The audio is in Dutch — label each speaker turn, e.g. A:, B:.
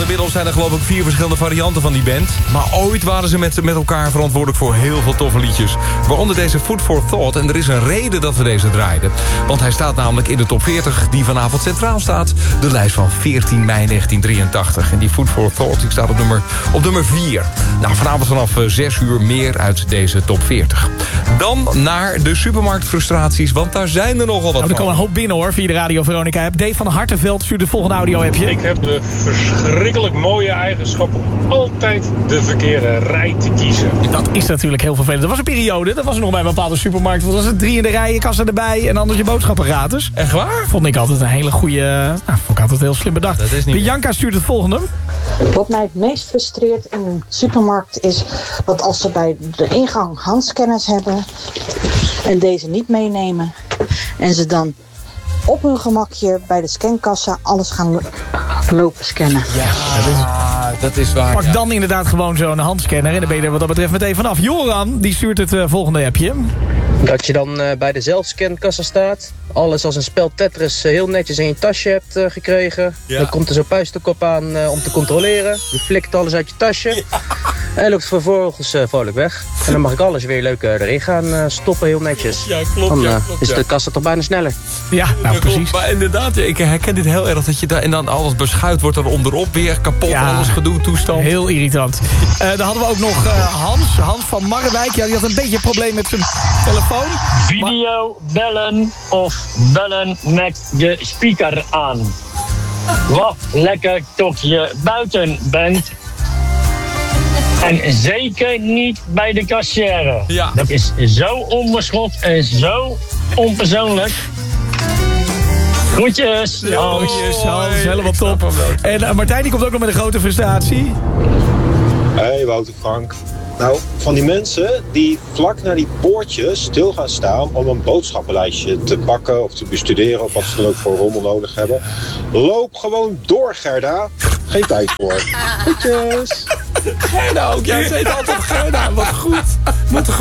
A: inmiddels zijn er geloof ik 4 verschillende varianten van die band. Maar ooit waren ze met elkaar verantwoordelijk voor heel veel toffe liedjes. Waaronder deze Food for Thought. En er is een reden dat we deze draaiden. Want hij staat namelijk in de top 40 die vanavond centraal staat. De lijst van 14 mei 1983. En die Food for Thought die staat op nummer 4. Nou, vanavond vanaf 6 uur meer uit deze top 40. Dan naar de supermarktfrustraties, want daar zijn er nogal wat van.
B: Er komen een hoop binnen hoor, via de Radio Veronica app. Dave van Hartenveld stuurt het volgende audio-appje.
C: Ik heb de verschrikkelijk mooie eigenschap om altijd de verkeerde rij te kiezen.
B: Dat is natuurlijk heel vervelend. Er was een periode, dat was er nog bij een bepaalde supermarkt. Dat was het 3 in de rij, kassa erbij en anders je boodschappen gratis.
A: Echt waar?
B: Vond ik altijd een hele goede... vond ik altijd heel slim bedacht.
A: Dat is niet
B: Bianca stuurt het volgende.
D: Wat mij het meest frustreert in een supermarkt is dat als ze bij de ingang handscanners hebben en deze niet meenemen en ze dan op hun gemakje bij de scankassa alles gaan lopen scannen.
A: Ja, dat is waar.
B: Pak dan inderdaad gewoon zo'n handscanner en dan ben je er wat dat betreft meteen vanaf. Joran, die stuurt het volgende appje.
E: Dat je dan bij de zelfscankassa staat. Alles als een spel Tetris heel netjes in je tasje hebt gekregen.
A: Ja.
E: Dan komt er zo'n puistok op aan om te controleren. Je flikt alles uit je tasje. En loopt vervolgens vrolijk weg. En dan mag ik alles weer leuk erin gaan stoppen, heel netjes.
A: Ja, klopt.
E: Dan is de kassa toch bijna sneller.
B: Ja, nou precies.
A: Maar inderdaad, ik herken dit heel erg. Dat je daar, en dan alles beschuit wordt er onderop weer kapot.
B: Ja.
A: Alles gedoe, toestand.
B: Heel irritant. Dan hadden we ook nog Hans van Marrewijk. Ja, die had een beetje een probleem met zijn telefoon.
F: Video bellen of bellen met de speaker aan. Wat lekker toch je buiten bent. En zeker niet bij de kassière.
A: Ja.
F: Dat is zo onbeschot en zo onpersoonlijk. Groetjes.
B: Hans, helemaal top. En Martijn die komt ook nog met een grote frustratie.
G: Hey Wouter Frank. Nou, van die mensen die vlak naar die poortjes stil gaan staan om een boodschappenlijstje te pakken of te bestuderen of wat ze dan ook voor rommel nodig hebben. Loop gewoon door, Gerda. Geen tijd voor. Groetjes.
A: Gerda ook. Jij zei het altijd Gerda. Wat goed.